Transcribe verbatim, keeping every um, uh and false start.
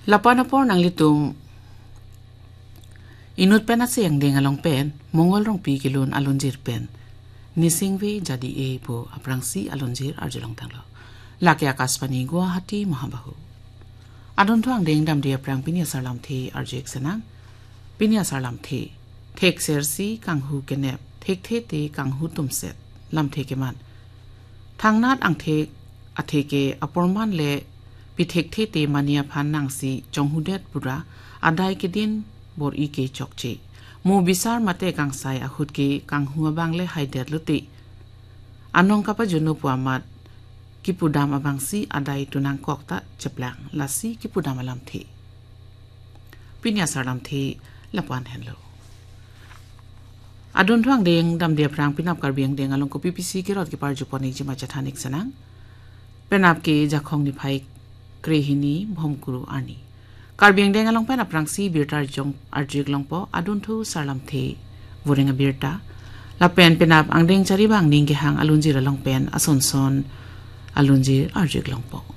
Lapanapor ng litung inut pen at siyang ding along pen mongol rong pi kilon alonjir pen nisingwe jadi e po aprangsi alonjir arjulong tanglo laki akas pani Guwahati mahabahu adon tuang ding dam dia prang pinia sarlam the arjek senang pinia sarlam the thek sersi kanghu kenep thek the te kanghu tumset lam the keman thangnat ang the atheke aporman le Pithek the te mania phan nangsi jonghudet pura adai ke din bor ike chokche mu bisar mate kangsai akhut ke kanghu bangle haidet luti anong kapa junu puamat kipudam abangsi adai tunang kokta cheplang lasi kipudam alam the pinya saram the lapan henlo adun thuang deng dam dia prang pinap karbiang deng along ko ppc ki rot ki parju poni jima chathanik sanang penap ke jakhong ni phai krehini bhomkuru ani karbiang deng along pen aprangsi birtar jong arjig longpo adun thu sarlam the vorenga birta la pen penap angdeng chari bang ning ge hang alunjir along pen asonson alunjir arjig longpo